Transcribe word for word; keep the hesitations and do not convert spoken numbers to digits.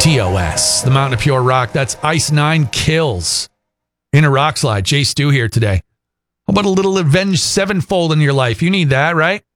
T O S, the Mountain of Pure Rock. That's Ice Nine Kills in a rock slide. Jay Stu here today. How about a little Avenged Sevenfold in your life? You need that, right?